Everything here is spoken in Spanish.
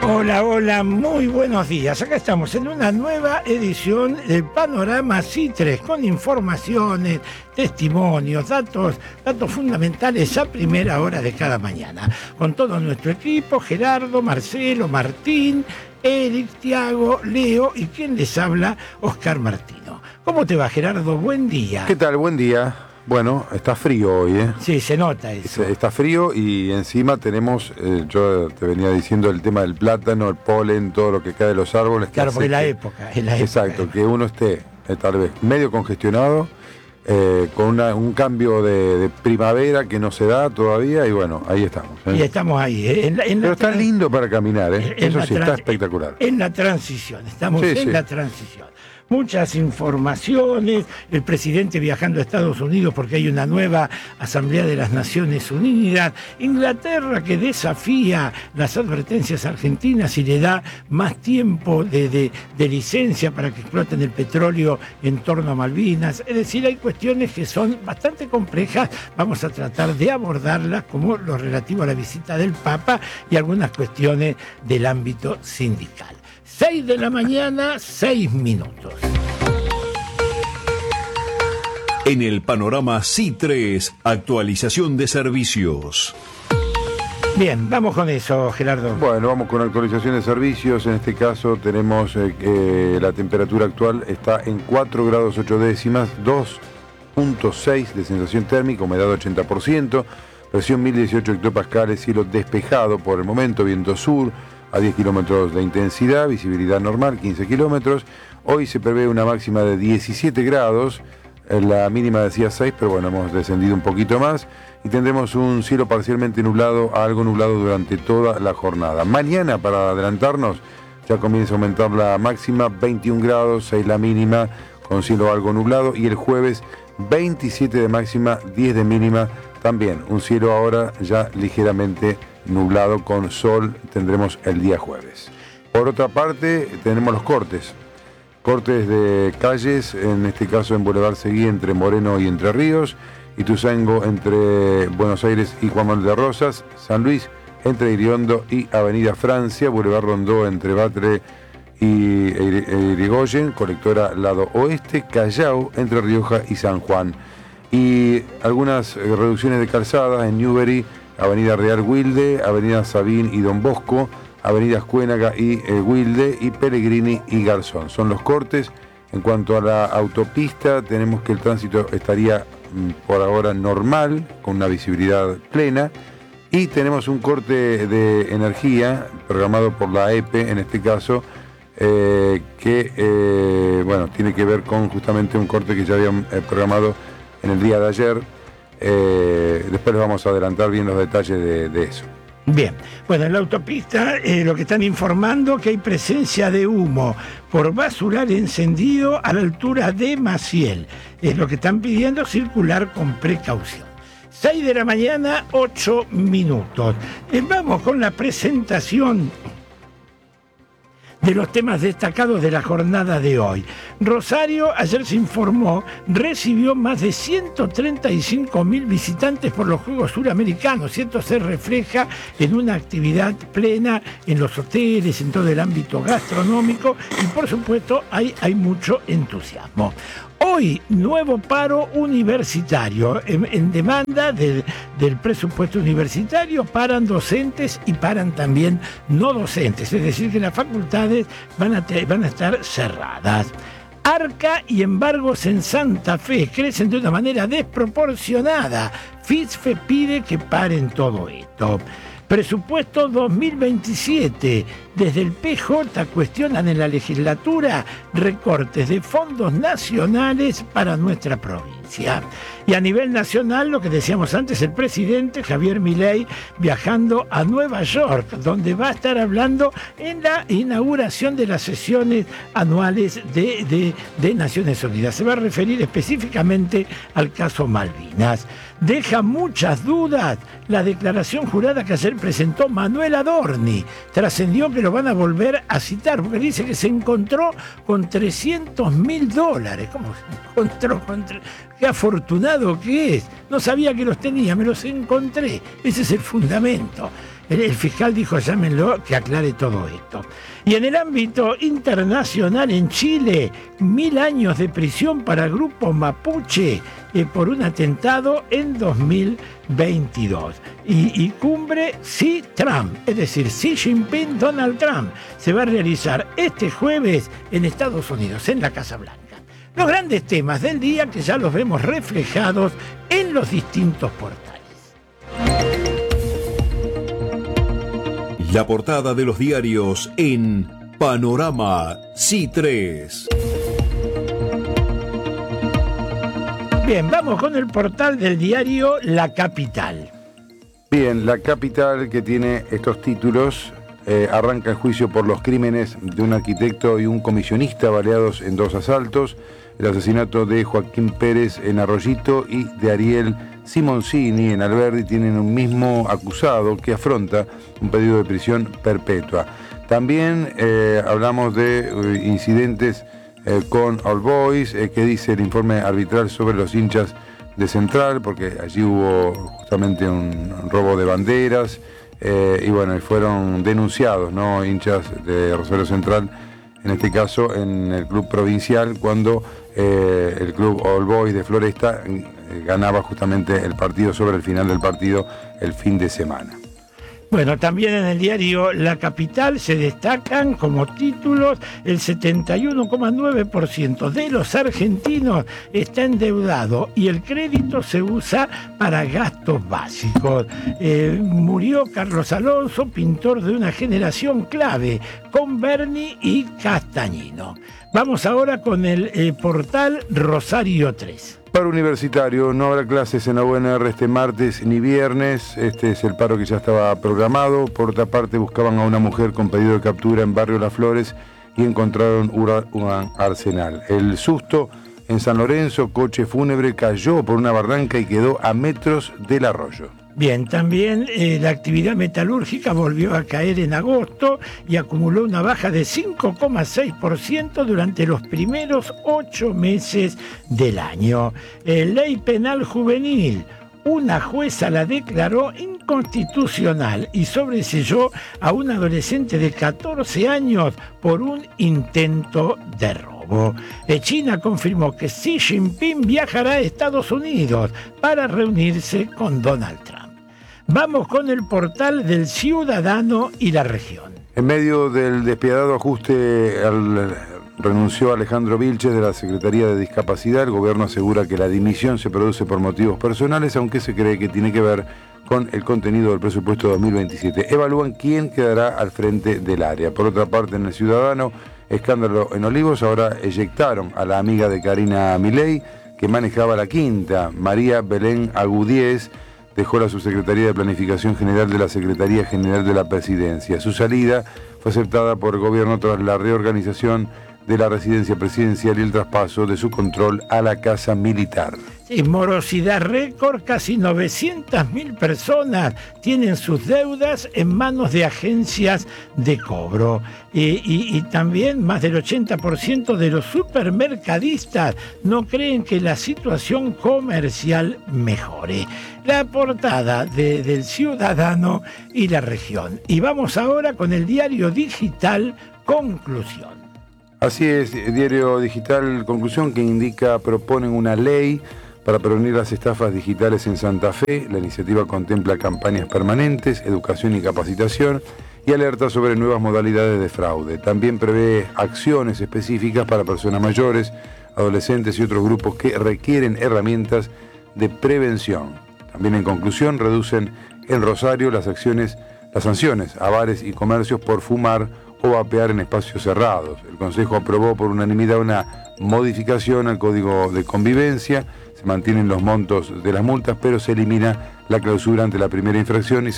Hola, hola, muy buenos días. Acá estamos en una nueva edición del Panorama C3 con informaciones, testimonios, datos fundamentales a primera hora de cada mañana. Con todo nuestro equipo, Gerardo, Marcelo, Martín, Eric, Tiago, Leo y quien les habla, Oscar Martino. ¿Cómo te va, Gerardo? Buen día. ¿Qué tal? Buen día. Bueno, está frío hoy, ¿eh? Sí, se nota eso. Está frío y encima tenemos, yo te venía diciendo, el tema del plátano, el polen, todo lo que cae de los árboles. Claro, porque es la época. Exacto, que uno esté tal vez medio congestionado, con un cambio de primavera que no se da todavía y bueno, ahí estamos. Y estamos ahí. Pero está lindo para caminar, ¿eh? Eso sí, está espectacular. En la transición, estamos en la transición. Muchas informaciones, el presidente viajando a Estados Unidos porque hay una nueva Asamblea de las Naciones Unidas, Inglaterra que desafía las advertencias argentinas y le da más tiempo de licencia para que exploten el petróleo en torno a Malvinas. Es decir, hay cuestiones que son bastante complejas, vamos a tratar de abordarlas como lo relativo a la visita del Papa y algunas cuestiones del ámbito sindical. 6 de la mañana, 6 minutos. En el Panorama C3, actualización de servicios. Bien, vamos con eso, Gerardo. Bueno, vamos con actualización de servicios. En este caso tenemos que la temperatura actual está en 4 grados 8 décimas, 2.6 de sensación térmica, humedad 80%, presión 1018 hectopascales, cielo despejado por el momento, viento sur, a 10 kilómetros de intensidad, visibilidad normal, 15 kilómetros. Hoy se prevé una máxima de 17 grados, la mínima decía 6, pero bueno, hemos descendido un poquito más. Y tendremos un cielo parcialmente nublado a algo nublado durante toda la jornada. Mañana, para adelantarnos, ya comienza a aumentar la máxima, 21 grados, 6 la mínima, con cielo algo nublado. Y el jueves, 27 de máxima, 10 de mínima, también un cielo ahora ya ligeramente nublado con sol tendremos el día jueves. Por otra parte, tenemos los cortes de calles, en este caso en Boulevard Seguí entre Moreno y Entre Ríos, Ituzaingó entre Buenos Aires y Juan Manuel de Rosas, San Luis entre Iriondo y Avenida Francia, Boulevard Rondó entre Batre y Irigoyen, colectora lado oeste, Callao entre Rioja y San Juan. Y algunas reducciones de calzadas en Newbery, Avenida Real Wilde, Avenida Sabín y Don Bosco, Avenida Escuénaga y Wilde, y Pellegrini y Garzón. Son los cortes. En cuanto a la autopista, tenemos que el tránsito estaría por ahora normal, con una visibilidad plena, y tenemos un corte de energía programado por la EPE, en este caso, que bueno, tiene que ver con justamente un corte que ya habían programado en el día de ayer. Después les vamos a adelantar bien los detalles de eso. Bien, bueno, en la autopista lo que están informando que hay presencia de humo por basural encendido a la altura de Maciel. Es lo que están pidiendo, circular con precaución. 6 de la mañana, 8 minutos. Vamos con la presentación de los temas destacados de la jornada de hoy. Rosario, ayer se informó, recibió más de 135.000 visitantes por los Juegos Suramericanos, y esto se refleja en una actividad plena en los hoteles, en todo el ámbito gastronómico, y por supuesto hay mucho entusiasmo. Hoy, nuevo paro universitario. En demanda del presupuesto universitario paran docentes y paran también no docentes. Es decir, que las facultades van a estar cerradas. Arca y embargos en Santa Fe crecen de una manera desproporcionada. FISFE pide que paren todo esto. Presupuesto 2027. Desde el PJ cuestionan en la legislatura recortes de fondos nacionales para nuestra provincia. Y a nivel nacional, lo que decíamos antes, el presidente Javier Milei viajando a Nueva York, donde va a estar hablando en la inauguración de las sesiones anuales de Naciones Unidas. Se va a referir específicamente al caso Malvinas. Deja muchas dudas la declaración jurada que ayer presentó Manuel Adorni. Trascendió que lo van a volver a citar, porque dice que se encontró con $300.000. ¿Cómo se encontró con qué afortunado que es? No sabía que los tenía, me los encontré. Ese es el fundamento. El fiscal dijo, llámenlo, que aclare todo esto. Y en el ámbito internacional, en Chile, 1000 años de prisión para el grupo mapuche por un atentado en 2022. Y cumbre Xi-Trump, es decir, Xi Jinping, Donald Trump, se va a realizar este jueves en Estados Unidos, en la Casa Blanca. Los grandes temas del día que ya los vemos reflejados en los distintos portales. La portada de los diarios en Panorama C3. Bien, vamos con el portal del diario La Capital. Bien, La Capital, que tiene estos títulos, arranca el juicio por los crímenes de un arquitecto y un comisionista baleados en 2 asaltos, el asesinato de Joaquín Pérez en Arroyito y de Ariel Simoncini en Alberdi tienen un mismo acusado que afronta un pedido de prisión perpetua. También hablamos de incidentes con All Boys, que dice el informe arbitral sobre los hinchas de Central, porque allí hubo justamente un robo de banderas y bueno, fueron denunciados, ¿no?, hinchas de Rosario Central, en este caso en el club provincial, cuando el club All Boys de Floresta ganaba justamente el partido sobre el final del partido el fin de semana. Bueno, también en el diario La Capital se destacan como títulos: el 71,9% de los argentinos está endeudado y el crédito se usa para gastos básicos. Murió Carlos Alonso, pintor de una generación clave, con Berni y Castañino. Vamos ahora con el portal Rosario 3. Paro universitario, no habrá clases en la UNR este martes ni viernes, este es el paro que ya estaba programado. Por otra parte, buscaban a una mujer con pedido de captura en Barrio Las Flores y encontraron un arsenal. El susto en San Lorenzo, coche fúnebre cayó por una barranca y quedó a metros del arroyo. Bien, también la actividad metalúrgica volvió a caer en agosto y acumuló una baja de 5,6% durante los primeros 8 meses del año. Ley penal juvenil. Una jueza la declaró inconstitucional y sobreseyó a un adolescente de 14 años por un intento de robo. China confirmó que Xi Jinping viajará a Estados Unidos para reunirse con Donald Trump. Vamos con el portal del Ciudadano y la Región. En medio del despiadado ajuste renunció Alejandro Vilches de la Secretaría de Discapacidad. El gobierno asegura que la dimisión se produce por motivos personales, aunque se cree que tiene que ver con el contenido del presupuesto 2027. Evalúan quién quedará al frente del área. Por otra parte, en el Ciudadano, escándalo en Olivos. Ahora eyectaron a la amiga de Karina Milei, que manejaba la quinta. María Belén Agudíez dejó la subsecretaría de Planificación General de la Secretaría General de la Presidencia. Su salida fue aceptada por el gobierno tras la reorganización de la residencia presidencial y el traspaso de su control a la Casa Militar. Sí, morosidad récord, casi 900.000 personas tienen sus deudas en manos de agencias de cobro. Y también más del 80% de los supermercadistas no creen que la situación comercial mejore. La portada del Ciudadano y la Región. Y vamos ahora con el diario digital Conclusión. Así es, Diario Digital Conclusión, que proponen una ley para prevenir las estafas digitales en Santa Fe. La iniciativa contempla campañas permanentes, educación y capacitación y alerta sobre nuevas modalidades de fraude. También prevé acciones específicas para personas mayores, adolescentes y otros grupos que requieren herramientas de prevención. También, en conclusión, reducen en Rosario las sanciones a bares y comercios por fumar o vapear en espacios cerrados. El Consejo aprobó por unanimidad una modificación al Código de Convivencia. Se mantienen los montos de las multas, pero se elimina la clausura ante la primera infracción y